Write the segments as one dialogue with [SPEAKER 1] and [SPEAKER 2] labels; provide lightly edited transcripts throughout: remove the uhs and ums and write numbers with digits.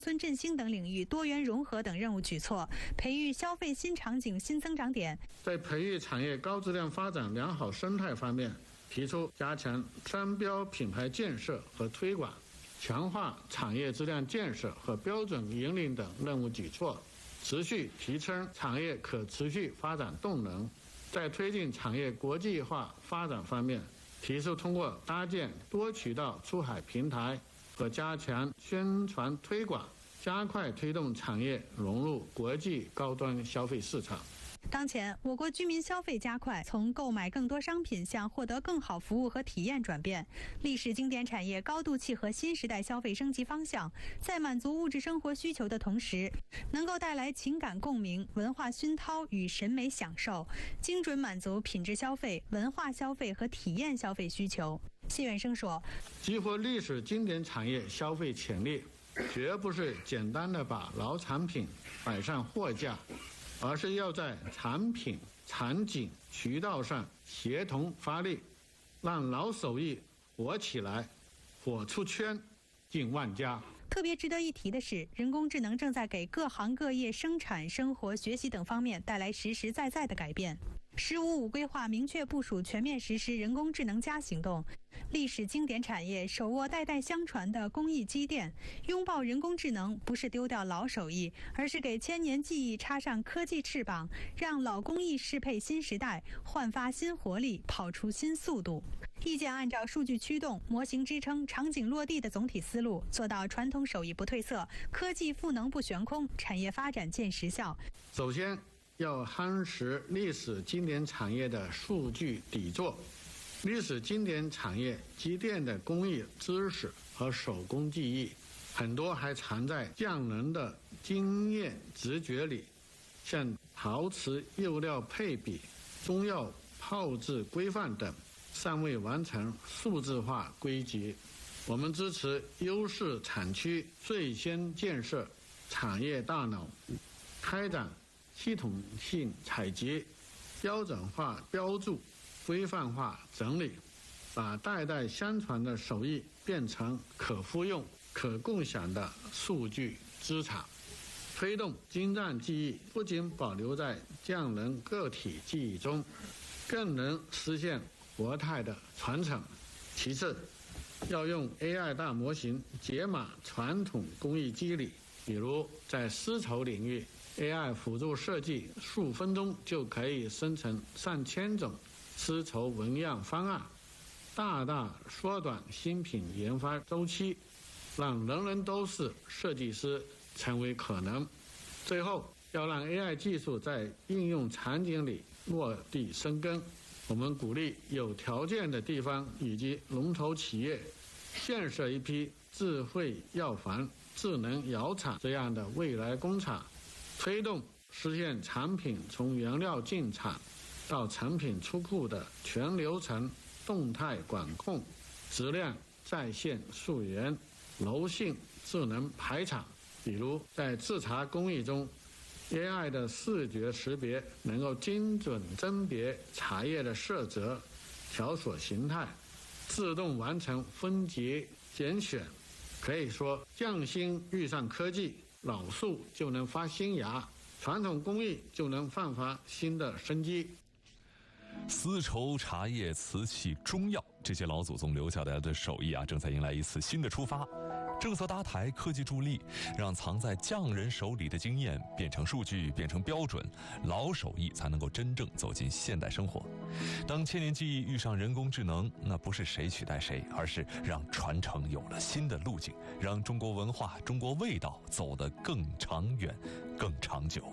[SPEAKER 1] 村振兴等领域多元融合等任务举措，培育消费新场景新增长点。
[SPEAKER 2] 在培育产业高质量发展良好生态方面，提出加强商标品牌建设和推广，强化产业质量建设和标准引领等任务举措，持续提升产业可持续发展动能。在推进产业国际化发展方面，提出通过搭建多渠道出海平台和加强宣传推广，加快推动产业融入国际高端消费市场。
[SPEAKER 1] 当前，我国居民消费加快，从购买更多商品向获得更好服务和体验转变。历史经典产业高度契合新时代消费升级方向，在满足物质生活需求的同时，能够带来情感共鸣、文化熏陶与审美享受，精准满足品质消费、文化消费和体验消费需求。谢远生说：“
[SPEAKER 2] 激活历史经典产业消费潜力，绝不是简单的把老产品摆上货架，而是要在产品、场景、渠道上协同发力，让老手艺火起来，火出圈，进万家。”
[SPEAKER 1] 特别值得一提的是，人工智能正在给各行各业生产、生活、学习等方面带来实实在在的改变。“15+5”规划明确部署全面实施人工智能+行动，历史经典产业手握代代相传的工艺积淀，拥抱人工智能不是丢掉老手艺，而是给千年技艺插上科技翅膀，让老工艺适配新时代，焕发新活力，跑出新速度。意见按照数据驱动、模型支撑、场景落地的总体思路，做到传统手艺不褪色，科技赋能不悬空，产业发展见实效。
[SPEAKER 2] 首先要夯实历史经典产业的数据底座。历史经典产业积淀的工艺知识和手工技艺，很多还藏在匠人的经验直觉里，像陶瓷釉料配比、中药泡制规范等，尚未完成数字化归集。我们支持优势产区最先建设产业大脑，开展系统性采集、标准化标注、规范化整理，把代代相传的手艺变成可复用、可共享的数据资产。推动精湛技艺不仅保留在匠人个体技艺中，更能实现活态的传承。其次，要用 AI 大模型解码传统工艺机理，比如在丝绸领域， AI 辅助设计数分钟就可以生成上千种丝绸纹样方案，大大缩短新品研发周期，让人人都是设计师成为可能。最后，要让 AI 技术在应用场景里落地生根。我们鼓励有条件的地方以及龙头企业建设一批智慧药房、智能窑厂这样的未来工厂，推动实现产品从原料进厂到成品出库的全流程动态管控，质量在线溯源，柔性智能排场。比如在制茶工艺中， AI 的视觉识别能够精准甄别茶叶的色泽、条索形态，自动完成分级拣选。可以说，匠心遇上科技，老树就能发新芽，传统工艺就能焕发新的生机。
[SPEAKER 3] 丝绸、茶叶、瓷器、中药，这些老祖宗留下来的手艺正在迎来一次新的出发。政策搭台，科技助力，让藏在匠人手里的经验变成数据，变成标准，老手艺才能够真正走进现代生活。当千年技艺遇上人工智能，那不是谁取代谁，而是让传承有了新的路径，让中国文化、中国味道走得更长远、更长久。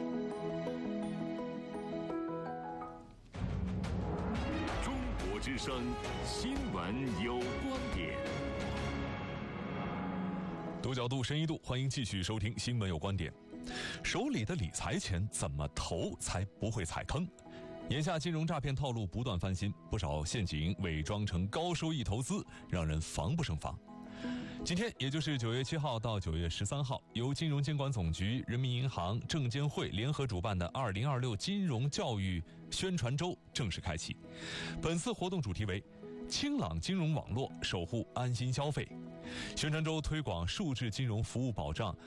[SPEAKER 4] 中国之声，新闻有观点。
[SPEAKER 3] 多角度、深一度，欢迎继续收听《新闻有观点》。手里的理财钱怎么投才不会踩坑？眼下金融诈骗套路不断翻新，不少陷阱伪装成高收益投资，让人防不胜防。今天，也就是9月7号到9月13号，由金融监管总局、人民银行、证监会联合主办的2026金融教育宣传周正式开启。本次活动主题为“清朗金融网络，守护安心消费”。宣传周推广数字金融服务保障